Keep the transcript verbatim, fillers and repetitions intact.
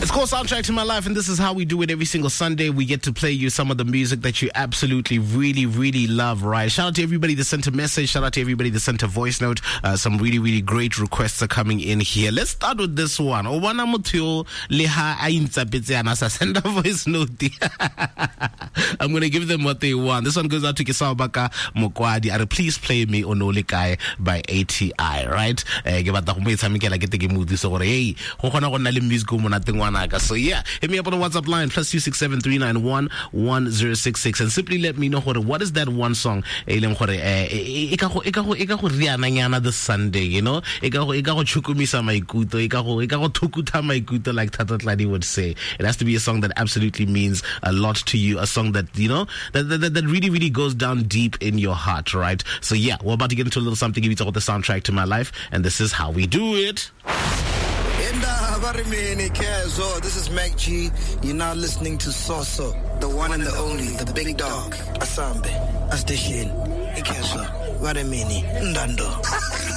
It's called Soundtrack to My Life, and this is how we do it every single Sunday. We get to play you some of the music that you absolutely, really, really love, right? Shout out to everybody that sent a message. Shout out to everybody that sent a voice note. Uh, some really, really great requests are coming in here. Let's start with this one. Obana Mutio Leha Aintzapitziana send a voice note. I'm going to give them what they want. This one goes out to Kisawabaka Mokwadi. Are please play me Onolikai by A T I, right? So yeah, hit me up on the WhatsApp line plus two six seven three nine one one zero six six and simply let me know what is that one song this Sunday, you know, like Tata Tladi would say. It has to be a song that absolutely means a lot to you, a song that, you know, that, that, that really, really goes down deep in your heart, right? So yeah, we're about to get into a little something, give you all the soundtrack to my life, and this is how we do it. This is Mac G. You're now listening to Soso, the one and the only, the big dog. Asambe, Asdeshin, Ikezo, Varimini, Ndando.